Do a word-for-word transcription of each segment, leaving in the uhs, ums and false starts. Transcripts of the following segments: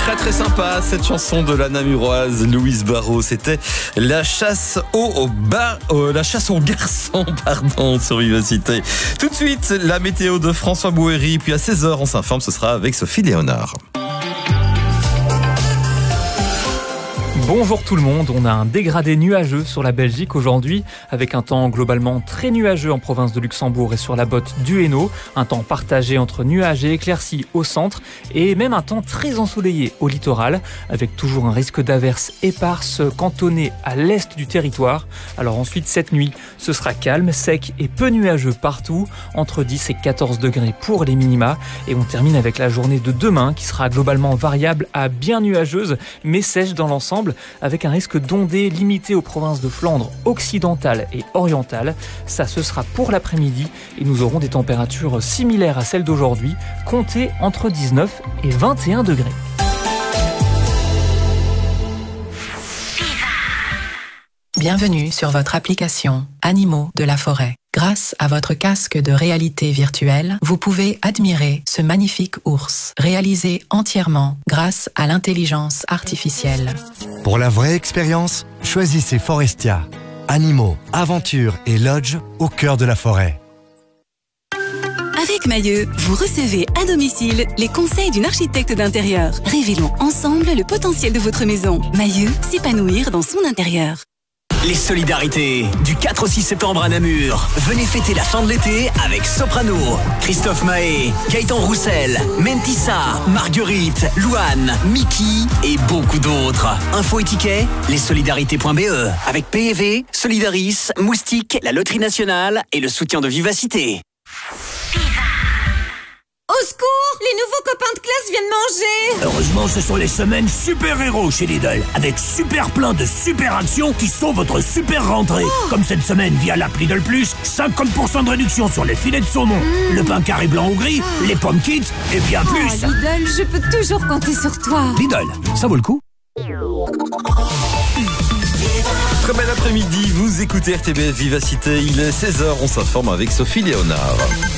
Très très sympa cette chanson de la Namuroise Louise Barrault. C'était la chasse au, au bar, euh, la chasse aux garçons, pardon, sur Vivacité. Tout de suite, la météo de François Bouhéry. Puis à seize heures, on s'informe, ce sera avec Sophie Léonard. Bonjour tout le monde, on a un dégradé nuageux sur la Belgique aujourd'hui, avec un temps globalement très nuageux en province de Luxembourg et sur la botte du Hainaut, un temps partagé entre nuages et éclaircies au centre, et même un temps très ensoleillé au littoral, avec toujours un risque d'averses éparses cantonnées à l'est du territoire. Alors ensuite, cette nuit, ce sera calme, sec et peu nuageux partout, entre dix et quatorze degrés pour les minima, et on termine avec la journée de demain qui sera globalement variable à bien nuageuse, mais sèche dans l'ensemble, avec un risque d'ondées limité aux provinces de Flandre occidentale et orientale. Ça, ce sera pour l'après-midi et nous aurons des températures similaires à celles d'aujourd'hui, comptées entre dix-neuf et vingt et un degrés. Bienvenue sur votre application Animaux de la forêt. Grâce à votre casque de réalité virtuelle, vous pouvez admirer ce magnifique ours, réalisé entièrement grâce à l'intelligence artificielle. Pour la vraie expérience, choisissez Forestia. Animaux, aventures et lodge au cœur de la forêt. Avec Mailleux, vous recevez à domicile les conseils d'une architecte d'intérieur. Révélons ensemble le potentiel de votre maison. Mailleux, s'épanouir dans son intérieur. Les solidarités du quatre au six septembre à Namur. Venez fêter la fin de l'été avec Soprano, Christophe Mahé, Gaëtan Roussel, Mentissa, Marguerite, Louane, Mickey et beaucoup d'autres. Info et tickets, lessolidarités point b e avec P E V, Solidaris, Moustique, la Loterie Nationale et le soutien de Vivacité. Au secours, les nouveaux copains de classe viennent manger. Heureusement, ce sont les semaines super-héros chez Lidl, avec super plein de super actions qui sont votre super rentrée. Oh. Comme cette semaine via l'app Lidl Plus, cinquante pour cent de réduction sur les filets de saumon, mmh. le pain carré blanc ou gris, oh. les pommes kids et bien oh, plus. Lidl, je peux toujours compter sur toi. Lidl, ça vaut le coup. Très bel après-midi, vous écoutez R T B F Vivacité, il est seize heures, on s'informe avec Sophie Léonard.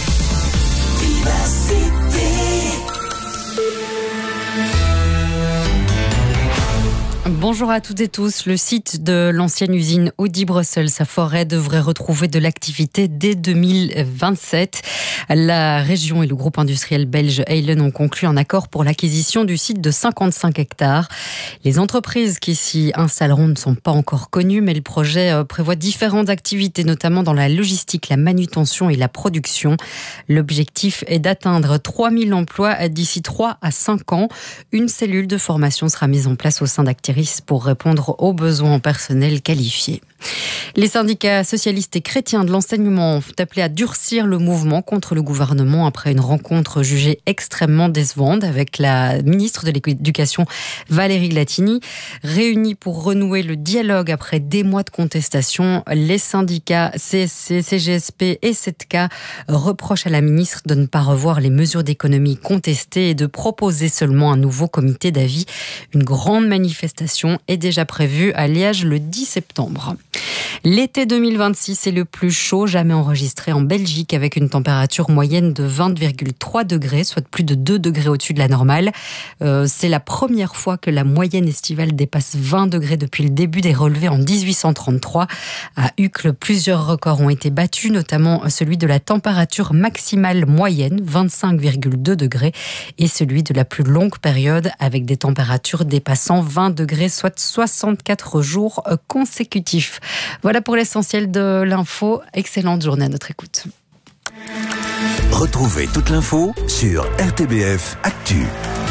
Bonjour à toutes et tous. Le site de l'ancienne usine Audi Brussels à Forêt devrait retrouver de l'activité dès deux mille vingt-sept. La région et le groupe industriel belge Heylen ont conclu un accord pour l'acquisition du site de cinquante-cinq hectares. Les entreprises qui s'y installeront ne sont pas encore connues, mais le projet prévoit différentes activités, notamment dans la logistique, la manutention et la production. L'objectif est d'atteindre trois mille emplois d'ici trois à cinq ans. Une cellule de formation sera mise en place au sein d'Actiris pour répondre aux besoins en personnel qualifié. Les syndicats socialistes et chrétiens de l'enseignement ont appelé à durcir le mouvement contre le gouvernement après une rencontre jugée extrêmement décevante avec la ministre de l'Éducation Valérie Latini. Réunis pour renouer le dialogue après des mois de contestation, les syndicats C S C, C G S P et sept K reprochent à la ministre de ne pas revoir les mesures d'économie contestées et de proposer seulement un nouveau comité d'avis. Une grande manifestation est déjà prévue à Liège le dix septembre. L'été deux mille vingt-six est le plus chaud jamais enregistré en Belgique avec une température moyenne de vingt virgule trois degrés, soit plus de deux degrés au-dessus de la normale. Euh, c'est la première fois que la moyenne estivale dépasse vingt degrés depuis le début des relevés en dix-huit cent trente-trois. À Uccle, plusieurs records ont été battus, notamment celui de la température maximale moyenne, vingt-cinq virgule deux degrés, et celui de la plus longue période avec des températures dépassant vingt degrés, soit soixante-quatre jours consécutifs. Voilà pour l'essentiel de l'info. Excellente journée à notre écoute. Retrouvez toute l'info sur R T B F Actu.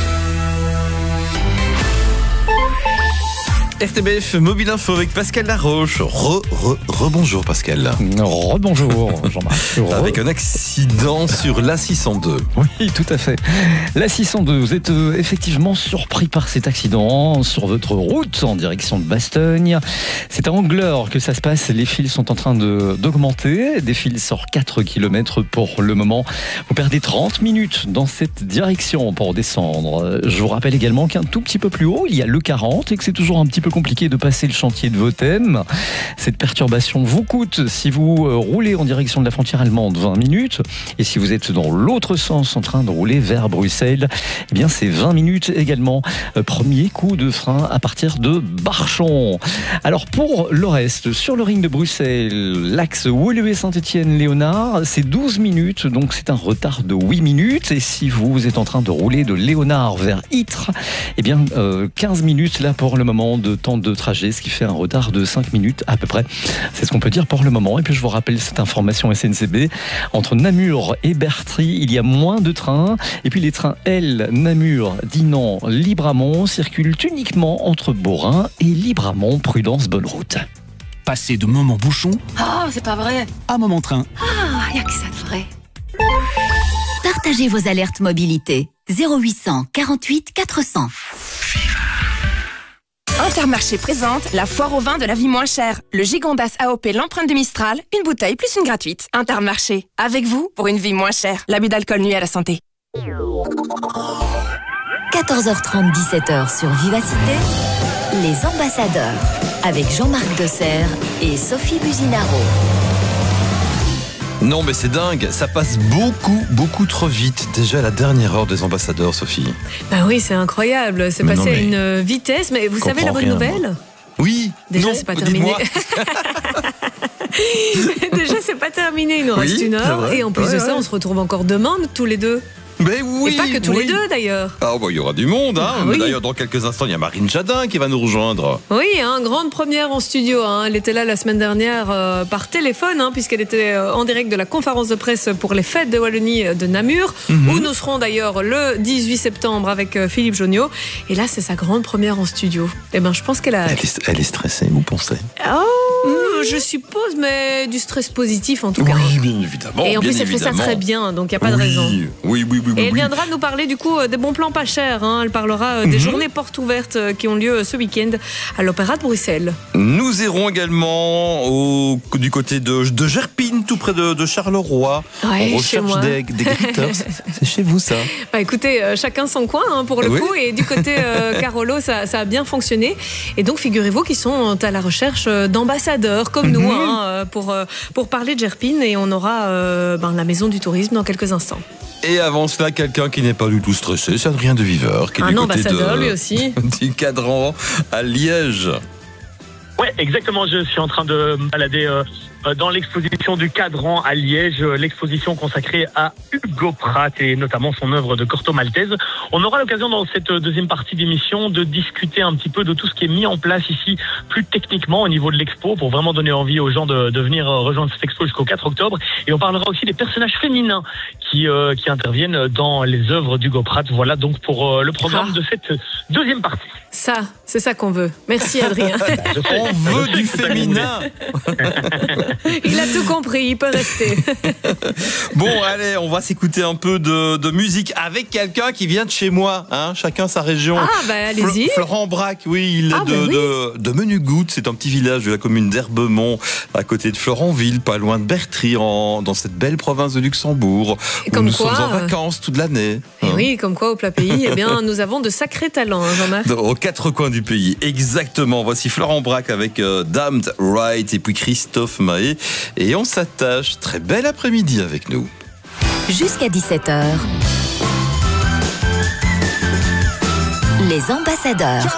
R T B F Mobile Info avec Pascal Laroche. Re, re, re-bonjour Pascal. Re-bonjour Jean-Marc. Re. Avec un accident sur l'A six cent deux. Oui, tout à fait. L'A six cent deux, vous êtes euh, effectivement surpris par cet accident sur votre route en direction de Bastogne. C'est à Angleur que ça se passe. Les fils sont en train de, d'augmenter. Des fils sur quatre kilomètres pour le moment. Vous perdez trente minutes dans cette direction pour descendre. Je vous rappelle également qu'un tout petit peu plus haut, il y a le quarante et que c'est toujours un petit peu peu compliqué de passer le chantier de Vothem. Cette perturbation vous coûte, si vous euh, roulez en direction de la frontière allemande, vingt minutes. Et si vous êtes dans l'autre sens, en train de rouler vers Bruxelles, eh bien c'est vingt minutes également. Euh, premier coup de frein à partir de Barchon. Alors pour le reste, sur le ring de Bruxelles, l'axe Woluwe-Saint-Étienne-Léonard, c'est douze minutes, donc c'est un retard de huit minutes. Et si vous êtes en train de rouler de Léonard vers Ytre, eh bien euh, quinze minutes là pour le moment de temps de trajet, ce qui fait un retard de cinq minutes à peu près. C'est ce qu'on peut dire pour le moment. Et puis je vous rappelle cette information S N C B, entre Namur et Bertry, il y a moins de trains. Et puis les trains L, Namur, Dinan, Libramont circulent uniquement entre Beaurain et Libramont. Prudence, bonne route. Passer de moment bouchon Oh, c'est pas vrai. à moment train. Ah, y a que ça de vrai. Partagez vos alertes mobilité. zéro huit cent quarante-huit quatre cents. Intermarché présente la foire au vin de la vie moins chère. Le Gigondas A O P l'empreinte de Mistral, une bouteille plus une gratuite. Intermarché, avec vous pour une vie moins chère. L'abus d'alcool nuit à la santé. quatorze heures trente, dix-sept heures sur Vivacité. Les ambassadeurs avec Jean-Marc Dosser et Sophie Businaro. Non mais c'est dingue, ça passe beaucoup, beaucoup trop vite. Déjà la dernière heure des ambassadeurs, Sophie. Bah oui, c'est incroyable. C'est Mais passé non, mais- à une vitesse. Mais vous Je savez la comprends bonne rien, nouvelle? Oui. Déjà, non, c'est pas terminé. dites-moi. Déjà, c'est pas terminé. Il nous Oui, reste une c'est heure. vrai. Et en plus Ouais, de ça, ouais. on se retrouve encore demain, tous les deux. Mais oui. Et pas que tous oui. les deux, d'ailleurs. Ah bah il y aura du monde, hein. Ah oui. D'ailleurs dans quelques instants il y a Marine Jadin qui va nous rejoindre. Oui, hein, grande première en studio. Hein. Elle était là la semaine dernière euh, par téléphone, hein, puisqu'elle était euh, en direct de la conférence de presse pour les fêtes de Wallonie euh, de Namur, Mhm. où nous serons d'ailleurs le dix-huit septembre avec euh, Philippe Jonniot. Et là, c'est sa grande première en studio. Eh ben, je pense qu'elle a. Elle est, elle est stressée, vous pensez? Oh, je suppose, mais du stress positif en tout cas. Oui, bien évidemment. Et en bien plus, elle fait ça évidemment. très bien, donc il n'y a pas de Oui, raison. Oui, oui, oui, oui. Et elle oui. viendra nous parler du coup euh, des bons plans pas chers. Hein. Elle parlera euh, des Mhm. journées portes ouvertes euh, qui ont lieu euh, ce week-end à l'Opéra de Bruxelles. Nous irons également au, du côté de, de Gerpine, tout près de, de Charleroi. Ouais, On chez moi. recherche des, des gritters. C'est chez vous ça? Bah écoutez, euh, chacun son coin hein, pour le Oui. coup. Et du côté euh, Carolo, ça, ça a bien fonctionné. Et donc, figurez-vous qu'ils sont à la recherche euh, d'ambassadeurs comme nous Mhm. hein, euh, pour, euh, pour parler de Gerpine. Et on aura euh, ben, la maison du tourisme dans quelques instants. Et avant cela, quelqu'un qui n'est pas du tout stressé, c'est Adrien de Viveur, qui est Un du côté ambassadeur, de, lui aussi. du cadran à Liège. Ouais, exactement. Je suis en train de me balader euh, dans l'exposition du Cadran à Liège, euh, l'exposition consacrée à Hugo Pratt et notamment son œuvre de Corto Maltese. On aura l'occasion dans cette deuxième partie d'émission de discuter un petit peu de tout ce qui est mis en place ici plus techniquement au niveau de l'expo pour vraiment donner envie aux gens de, de venir rejoindre cette expo jusqu'au quatre octobre. Et on parlera aussi des personnages féminins qui, euh, qui interviennent dans les œuvres d'Hugo Pratt. Voilà donc pour euh, le programme Ah. de cette deuxième partie. Ça, c'est ça qu'on veut. Merci Adrien. On veut du féminin. Il a tout compris, il peut rester. Bon, allez, on va s'écouter un peu de, de musique avec quelqu'un qui vient de chez moi. Hein, chacun sa région. Ah, bah allez-y. Fl- Florent Braque, oui, il est Ah, de, bah oui. de, de Menugoutte. C'est un petit village de la commune d'Herbemont, à côté de Florentville, pas loin de Bertry, en, dans cette belle province de Luxembourg, Et où comme nous quoi, sommes en euh, vacances toute l'année. Et oui, comme quoi au plat pays, eh bien, nous avons de sacrés talents, hein, Jean-Marc. Aux quatre coins du pays, exactement. Voici Florent Braque avec euh, Damned Right et puis Christophe Mahé. Et on s'attache. Très bel après-midi avec nous. Jusqu'à dix-sept heures. Les ambassadeurs.